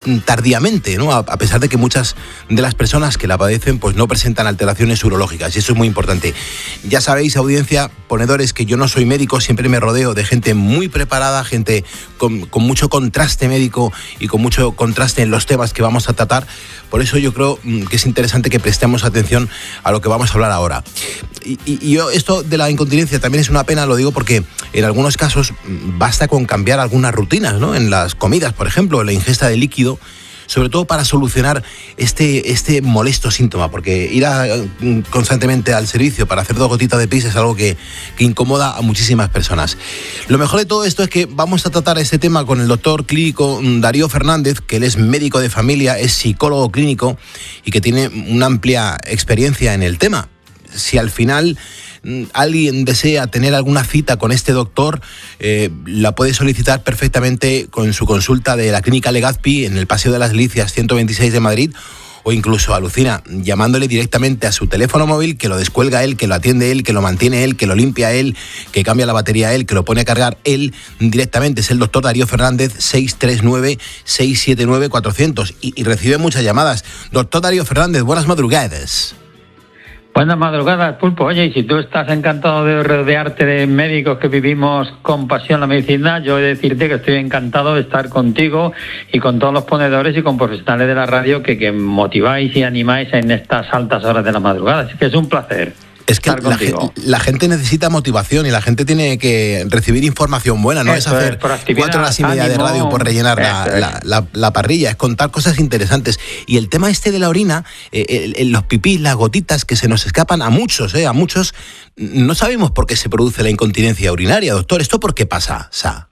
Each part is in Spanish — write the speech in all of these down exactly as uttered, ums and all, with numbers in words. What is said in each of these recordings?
tardíamente, ¿no? A, a pesar de que muchas de las personas que la padecen pues no presentan alteraciones urológicas, y eso es muy importante. Ya sabéis, audiencia, ponedores, que yo no soy médico, siempre me rodeo de gente muy preparada, gente con, con mucho contraste médico y con mucho contraste en los temas que vamos a tratar. Por eso yo creo que es interesante que prestemos atención a lo que vamos a hablar ahora. Y, y, y yo, esto de la incontinencia también es una pena, lo digo porque en algunos casos basta con cambiar algunas rutinas, ¿no? En las comidas, por ejemplo, en la ingesta de líquido, sobre todo para solucionar este, este molesto síntoma, porque ir a, constantemente al servicio para hacer dos gotitas de pis es algo que, que incomoda a muchísimas personas. Lo mejor de todo esto es que vamos a tratar este tema con el doctor clínico Darío Fernández, que él es médico de familia, es psicólogo clínico y que tiene una amplia experiencia en el tema. Si al final alguien desea tener alguna cita con este doctor, eh, la puede solicitar perfectamente con su consulta de la Clínica Legazpi en el Paseo de las Delicias ciento veintiséis de Madrid, o incluso, alucina, llamándole directamente a su teléfono móvil, que lo descuelga él, que lo atiende él, que lo mantiene él, que lo limpia él, que cambia la batería él, que lo pone a cargar él directamente. Es el doctor Darío Fernández, seis tres nueve, seis siete nueve, cuatrocientos, y, y recibe muchas llamadas. Doctor Darío Fernández, buenas madrugadas. Buenas madrugadas, Pulpo. Oye, y si tú estás encantado de rodearte de médicos que vivimos con pasión la medicina, yo he de decirte que estoy encantado de estar contigo y con todos los ponedores y con profesionales de la radio que, que motiváis y animáis en estas altas horas de la madrugada. Así que es un placer. Es que la, la gente necesita motivación y la gente tiene que recibir información buena, no Eso es hacer es, cuatro horas y media ánimo, de radio por rellenar la, la, la, la parrilla, es contar cosas interesantes. Y el tema este de la orina, eh, el, el, los pipís, las gotitas que se nos escapan a muchos, eh, a muchos, no sabemos por qué se produce la incontinencia urinaria, doctor. ¿Esto por qué pasa, Sa?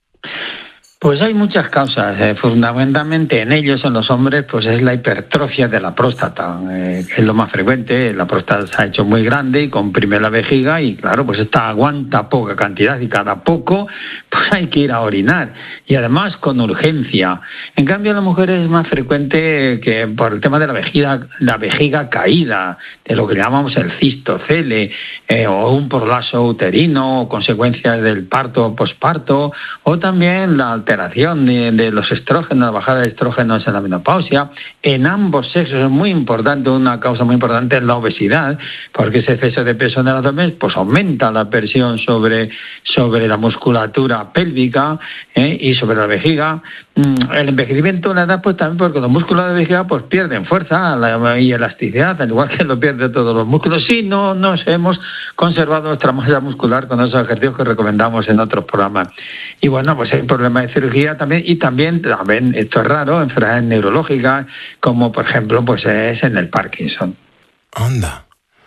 Pues hay muchas causas, eh, fundamentalmente en ellos, en los hombres, pues es la hipertrofia de la próstata, eh, es lo más frecuente. La próstata se ha hecho muy grande y comprime la vejiga y claro, pues esta aguanta poca cantidad y cada poco pues hay que ir a orinar y además con urgencia. En cambio en las mujeres es más frecuente que por el tema de la vejiga, la vejiga caída, de lo que llamamos el cistocele, eh, o un prolapso uterino, o consecuencias del parto o posparto, o también la alteración de, de los estrógenos, la bajada de estrógenos en la menopausia. En ambos sexos es muy importante, una causa muy importante es la obesidad, porque ese exceso de peso en el abdomen pues aumenta la presión sobre, sobre la musculatura pélvica, eh, y sobre la vejiga. El envejecimiento de la edad pues también porque los músculos de vejiga pues pierden fuerza y elasticidad, al igual que lo pierden todos los músculos, si no nos hemos conservado nuestra masa muscular con esos ejercicios que recomendamos en otros programas. Y bueno, pues hay problemas de cirugía también, y también, también esto es raro, enfermedades neurológicas, como por ejemplo pues es en el Parkinson. Anda.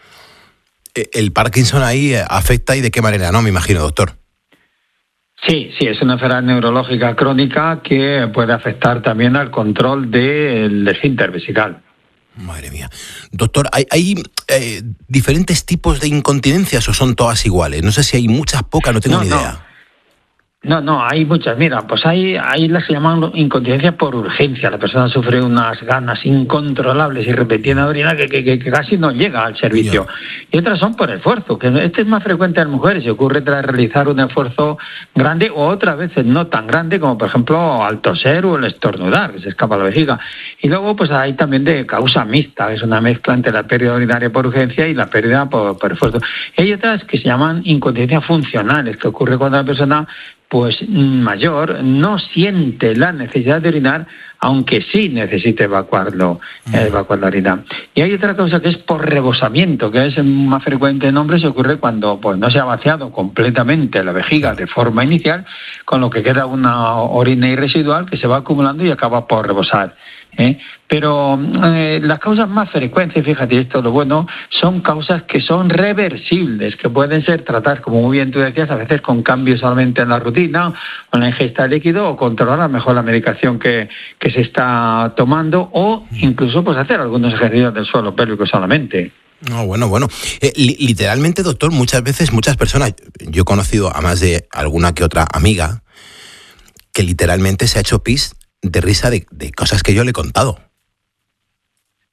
El Parkinson ahí afecta, ¿y de qué manera? No, me imagino, doctor. Sí, sí, es una enfermedad neurológica crónica que puede afectar también al control del esfínter vesical. Madre mía. Doctor, ¿hay, hay eh, diferentes tipos de incontinencias o son todas iguales? No sé si hay muchas, pocas, no tengo no, ni no. idea. No, no, hay muchas. Mira, pues hay, hay las que llaman incontinencia por urgencia. La persona sufre unas ganas incontrolables y repetidas de orina que, que, que casi no llega al servicio. Yeah. Y otras son por esfuerzo, que este es más frecuente en mujeres y ocurre tras realizar un esfuerzo grande o otras veces no tan grande, como por ejemplo al toser o el estornudar, que se escapa la vejiga. Y luego pues hay también de causa mixta, que es una mezcla entre la pérdida urinaria por urgencia y la pérdida por, por esfuerzo. Y hay otras que se llaman incontinencias funcionales, que ocurre cuando la persona pues mayor no siente la necesidad de orinar, aunque sí necesite evacuarlo, mm. eh, evacuar la orina. Y hay otra causa que es por rebosamiento, que es más frecuente en hombres, y ocurre cuando pues no se ha vaciado completamente la vejiga de forma inicial, con lo que queda una orina irresidual que se va acumulando y acaba por rebosar. ¿Eh? Pero eh, las causas más frecuentes, fíjate, esto es lo bueno, son causas que son reversibles, que pueden ser tratadas, como muy bien tú decías, a veces con cambios solamente en la rutina, o en la ingesta de líquido, o controlar a lo mejor la medicación que, que se está tomando, o incluso pues hacer algunos ejercicios del suelo pélvico solamente. No, bueno, bueno. Eh, li- literalmente, doctor, muchas veces, muchas personas, yo he conocido a más de alguna que otra amiga, que literalmente se ha hecho pis de risa de, de cosas que yo le he contado.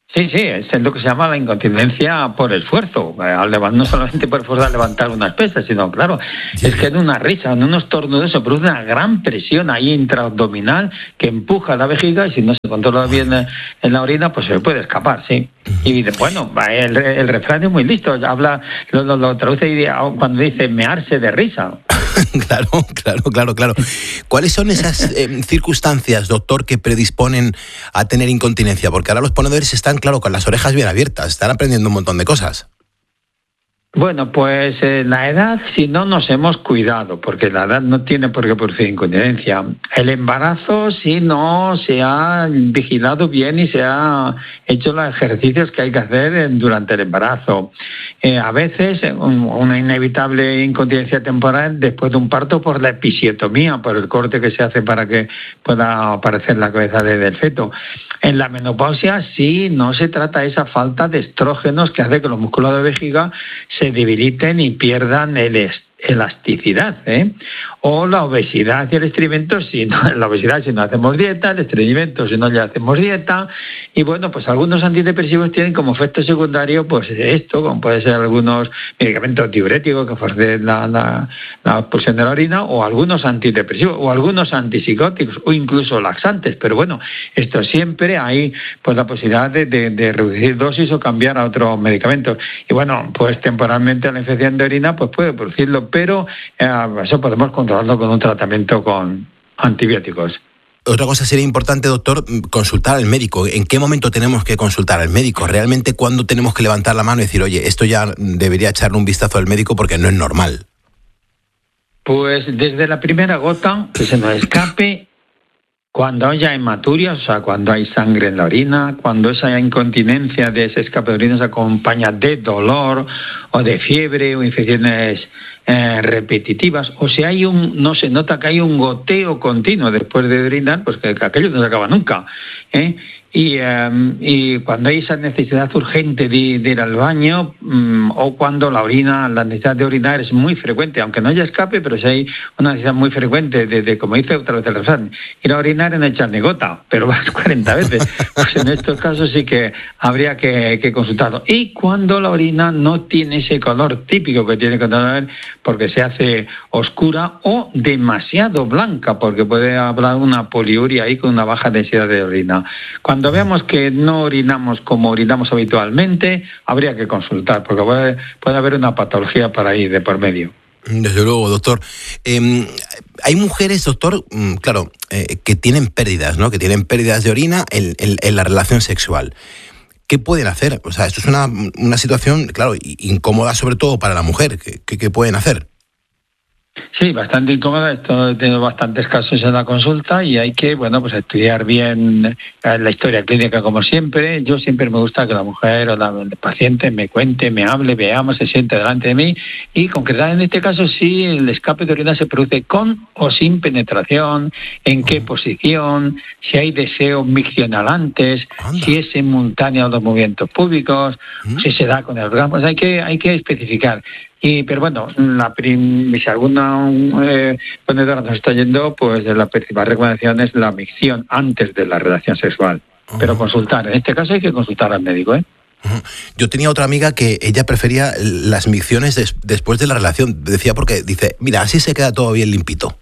Sí, sí, es lo que se llama la incontinencia por esfuerzo. Al levantar, no solamente por esfuerzo al levantar unas pesas, sino, claro, sí, es que en una risa, en unos estornudos se produce una gran presión ahí intraabdominal que empuja la vejiga y si no se controla bien en la orina, pues se puede escapar, sí. Y bueno, el, el refrán es muy listo, habla, lo, lo, lo traduce cuando dice mearse de risa. Claro, claro, claro, claro. ¿Cuáles son esas eh, circunstancias, doctor, que predisponen a tener incontinencia? Porque ahora los ponedores están, claro, con las orejas bien abiertas, están aprendiendo un montón de cosas. Bueno, pues eh, la edad, si no nos hemos cuidado, porque la edad no tiene por qué producir incontinencia. El embarazo, si no se ha vigilado bien y se ha hecho los ejercicios que hay que hacer durante el embarazo. Eh, a veces un, una inevitable incontinencia temporal después de un parto por la episiotomía, por el corte que se hace para que pueda aparecer la cabeza de, del feto. En la menopausia sí no se trata de esa falta de estrógenos que hace que los músculos de vejiga se debiliten y pierdan el est- elasticidad, ¿eh? O la obesidad y el estreñimiento, si no, la obesidad si no hacemos dieta, el estreñimiento si no le hacemos dieta, y bueno, pues algunos antidepresivos tienen como efecto secundario, pues esto, como puede ser algunos medicamentos diuréticos que favorecen la, la, la expulsión de la orina, o algunos antidepresivos, o algunos antipsicóticos, o incluso laxantes, pero bueno, esto siempre hay pues la posibilidad de, de, de reducir dosis o cambiar a otros medicamentos, y bueno, pues temporalmente la infección de orina pues puede producirlo, pero eh, eso podemos controlarlo con un tratamiento con antibióticos. Otra cosa sería importante, doctor, consultar al médico. ¿En qué momento tenemos que consultar al médico? ¿Realmente cuándo tenemos que levantar la mano y decir, oye, esto ya debería echarle un vistazo al médico porque no es normal? Pues desde la primera gota, que se nos escape, cuando haya hematuria, o sea, cuando hay sangre en la orina, cuando esa incontinencia de ese escape de orina se acompaña de dolor o de fiebre o infecciones eh, repetitivas, o si hay un, no se nota que hay un goteo continuo después de orinar, pues que, que aquello no se acaba nunca, ¿eh? Y, eh, y cuando hay esa necesidad urgente de, de ir al baño, mmm, o cuando la orina, la necesidad de orinar es muy frecuente, aunque no haya escape, pero si hay una necesidad muy frecuente de, de como dice otra vez el refrán, ir a orinar en echarle gota, pero vas cuarenta veces, pues en estos casos sí que habría que, que consultarlo. Y cuando la orina no tiene ese color típico que tiene que tener, porque se hace oscura o demasiado blanca, porque puede haber una poliuria ahí con una baja densidad de orina. Cuando Cuando veamos que no orinamos como orinamos habitualmente, habría que consultar, porque puede, puede haber una patología para ahí de por medio. Desde luego, doctor. Eh, hay mujeres, doctor, claro, eh, que tienen pérdidas, ¿no? Que tienen pérdidas de orina en, en, en la relación sexual. ¿Qué pueden hacer? O sea, esto es una, una situación, claro, incómoda sobre todo para la mujer. ¿Qué, qué, qué pueden hacer? Sí, bastante incómoda. Esto tiene bastantes casos en la consulta y hay que, bueno, pues estudiar bien la historia clínica como siempre. Yo siempre me gusta que la mujer o la, el paciente me cuente, me hable, veamos, se siente delante de mí y concretar en este caso si el escape de orina se produce con o sin penetración, en qué posición, si hay deseo miccional antes, Anda. si es simultáneo a los movimientos públicos, ¿Mm? si se da con el orgasmo. Hay que, hay que especificar. Y, pero bueno, la prim, si alguna eh, ponedora nos está yendo, pues la principal recomendación es la micción antes de la relación sexual. Uh-huh. Pero consultar, en este caso hay que consultar al médico, ¿eh? Uh-huh. Yo tenía otra amiga que ella prefería las micciones des, después de la relación. Decía porque, dice, mira, así se queda todo bien limpito.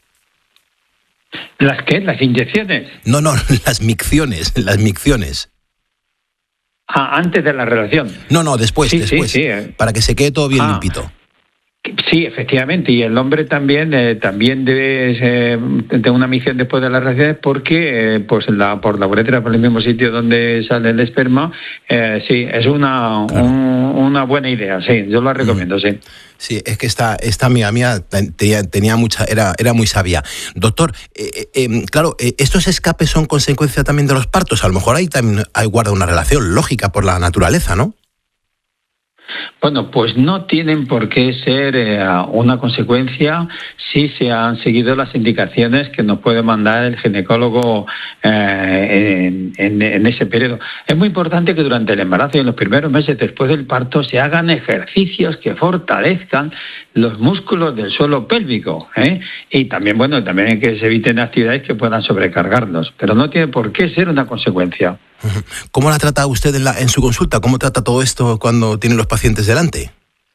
¿Las qué? ¿Las inyecciones? No, no, las micciones, las micciones. Ah, antes de la relación. No, no, después, sí, después, sí, sí, eh. para que se quede todo bien ah, limpito. Sí, efectivamente, y el hombre también eh, también debe eh, tener una micción después de las relaciones porque eh, pues la, por la uretra, por el mismo sitio donde sale el esperma, eh, sí, es una, claro. un, una buena idea, sí, yo la recomiendo, mm. sí. Sí, es que esta, esta amiga mía tenía, tenía mucha, era, era muy sabia. Doctor, eh, eh, claro, eh, estos escapes son consecuencia también de los partos. A lo mejor ahí también hay guarda una relación lógica por la naturaleza, ¿no? Bueno, pues no tienen por qué ser eh, una consecuencia si se han seguido las indicaciones que nos puede mandar el ginecólogo eh, en, en, en ese periodo. Es muy importante que durante el embarazo y en los primeros meses después del parto se hagan ejercicios que fortalezcan los músculos del suelo pélvico, ¿eh? Y también, bueno, también que se eviten actividades que puedan sobrecargarlos, pero no tiene por qué ser una consecuencia. ¿Cómo la trata usted en, la, en su consulta? ¿Cómo trata todo esto cuando tiene los pacientes delante?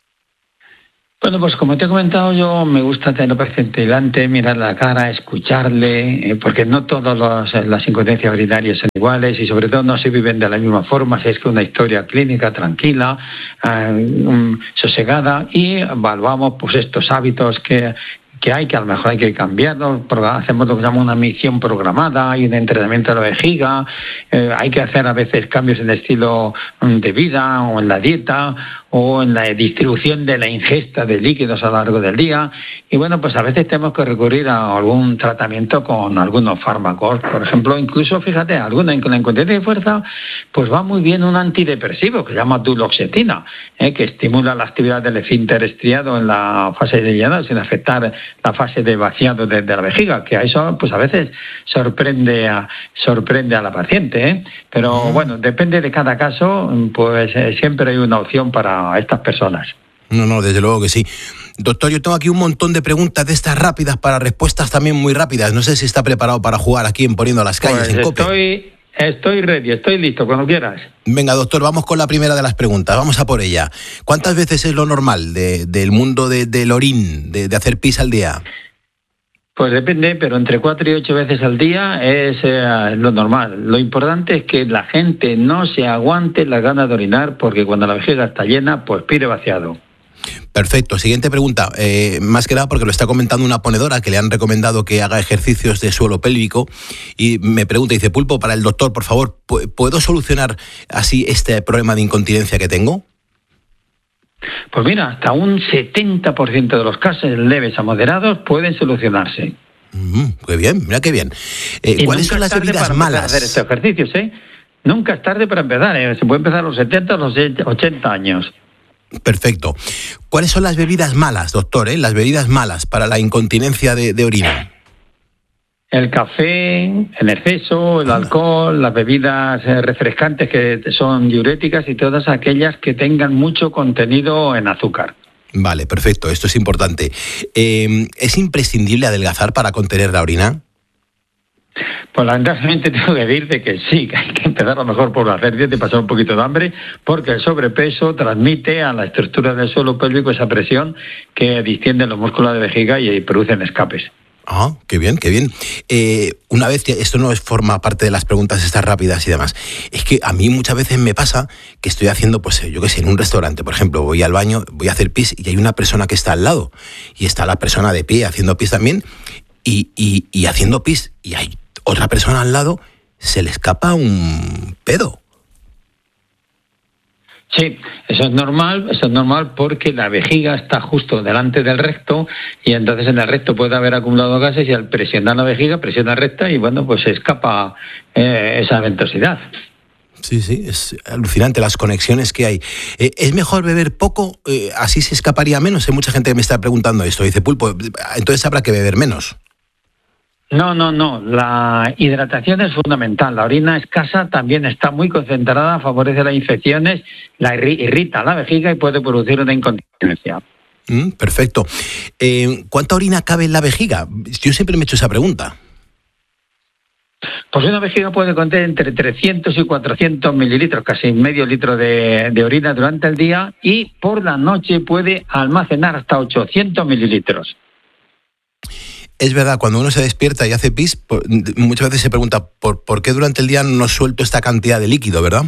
Bueno, pues como te he comentado, yo me gusta tener al paciente delante, mirar la cara, escucharle, eh, porque no todas las, las incontinencias urinarias son iguales y sobre todo no se viven de la misma forma, si es que una historia clínica tranquila, eh, um, sosegada, y evaluamos pues estos hábitos que que hay, que a lo mejor hay que cambiarlos, hacemos lo que se llama una misión programada, hay un entrenamiento de la vejiga, eh, hay que hacer a veces cambios en el estilo de vida o en la dieta o en la distribución de la ingesta de líquidos a lo largo del día, y bueno, pues a veces tenemos que recurrir a algún tratamiento con algunos fármacos, por ejemplo, incluso, fíjate, alguna con la incontinencia de fuerza, pues va muy bien un antidepresivo que se llama duloxetina, eh, que estimula la actividad del esfínter estriado en la fase de llenado sin afectar la fase de vaciado de, de la vejiga, que a eso pues a veces sorprende a sorprende a la paciente, ¿eh? Pero uh-huh. bueno, depende de cada caso, pues eh, siempre hay una opción para estas personas. No, no, desde luego que sí. Doctor, yo tengo aquí un montón de preguntas de estas rápidas para respuestas también muy rápidas. No sé si está preparado para jugar aquí en Poniendo las Calles pues en COPE. Estoy, estoy ready, estoy listo, cuando quieras. Venga, doctor, vamos con la primera de las preguntas, vamos a por ella. ¿Cuántas veces es lo normal de, del mundo de, del orín, de, de hacer pis al día? Pues depende, pero entre cuatro y ocho veces al día es eh, lo normal. Lo importante es que la gente no se aguante las ganas de orinar, porque cuando la vejiga está llena, pues pide vaciado. Perfecto. Siguiente pregunta. Eh, más que nada porque lo está comentando una ponedora que le han recomendado que haga ejercicios de suelo pélvico y me pregunta, dice, Pulpo, para el doctor, por favor, ¿puedo solucionar así este problema de incontinencia que tengo? Pues mira, hasta un setenta por ciento de los casos leves a moderados pueden solucionarse. Mm, qué bien, mira qué bien. Eh, ¿Cuáles son las bebidas malas? Hacer estos ejercicios, ¿eh? Nunca es tarde para empezar, ¿eh? Se puede empezar a los setenta, a los ochenta años. Perfecto. ¿Cuáles son las bebidas malas, doctor? Eh? Las bebidas malas para la incontinencia de, de orina. El café en exceso, el alcohol, las bebidas refrescantes que son diuréticas y todas aquellas que tengan mucho contenido en azúcar. Vale, perfecto. Esto es importante. Eh, ¿Es imprescindible adelgazar para contener la orina? Pues lamentablemente tengo que decirte que sí, que hay que empezar a lo mejor por hacer dieta y pasar un poquito de hambre, porque el sobrepeso transmite a la estructura del suelo pélvico esa presión que distiende los músculos de vejiga y producen escapes. Ah, qué bien, qué bien. Eh, una vez que esto no es, forma parte de las preguntas estas rápidas y demás, es que a mí muchas veces me pasa que estoy haciendo, pues yo qué sé, en un restaurante, por ejemplo, voy al baño, voy a hacer pis y hay una persona que está al lado y está la persona de pie haciendo pis también y, y, y haciendo pis y hay otra persona al lado, se le escapa un pedo. Sí, eso es normal, eso es normal porque la vejiga está justo delante del recto y entonces en el recto puede haber acumulado gases y al presionar la vejiga presiona el recto y bueno, pues se escapa eh, esa ventosidad. Sí, sí, es alucinante las conexiones que hay. Eh, ¿Es mejor beber poco? Eh, ¿Así se escaparía menos? Hay mucha gente que me está preguntando esto. Dice, Pulpo, entonces habrá que beber menos. No, no, no. La hidratación es fundamental. La orina escasa también está muy concentrada, favorece las infecciones, la irrita la vejiga y puede producir una incontinencia. Mm, perfecto. Eh, ¿Cuánta orina cabe en la vejiga? Yo siempre me he hecho esa pregunta. Pues una vejiga puede contener entre trescientos y cuatrocientos mililitros, casi medio litro de, de orina durante el día, y por la noche puede almacenar hasta ochocientos mililitros. Es verdad, cuando uno se despierta y hace pis, muchas veces se pregunta ¿por, por qué durante el día no suelto esta cantidad de líquido, verdad?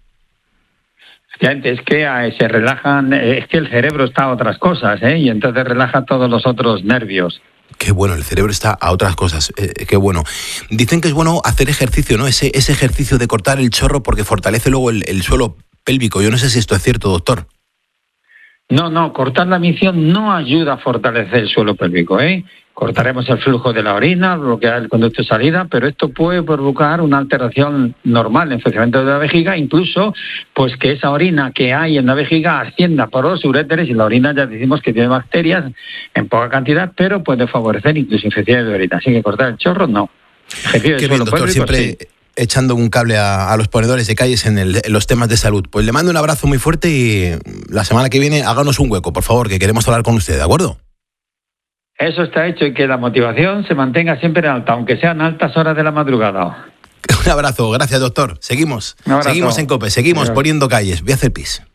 Es que eh, se relajan, es que el cerebro está a otras cosas, ¿eh? Y entonces relaja todos los otros nervios. Qué bueno, el cerebro está a otras cosas, eh, qué bueno. Dicen que es bueno hacer ejercicio, ¿no? Ese, ese ejercicio de cortar el chorro porque fortalece luego el, el suelo pélvico. Yo no sé si esto es cierto, doctor. No, no, cortar la misión no ayuda a fortalecer el suelo pélvico, ¿eh? Cortaremos el flujo de la orina, bloquear el conducto de salida, pero esto puede provocar una alteración normal en el funcionamiento de la vejiga, incluso pues que esa orina que hay en la vejiga ascienda por los uréteres y la orina ya decimos que tiene bacterias en poca cantidad, pero puede favorecer incluso infecciones de orina. Así que cortar el chorro, no. Qué bien, doctor, siempre... Sí. echando un cable a, a los ponedores de calles en, el, en los temas de salud. Pues le mando un abrazo muy fuerte y la semana que viene háganos un hueco, por favor, que queremos hablar con usted, ¿de acuerdo? Eso está hecho, y que la motivación se mantenga siempre alta, aunque sean altas horas de la madrugada. Un abrazo, gracias doctor. Seguimos, seguimos en COPE, seguimos Adiós. Poniendo calles. Voy a hacer pis.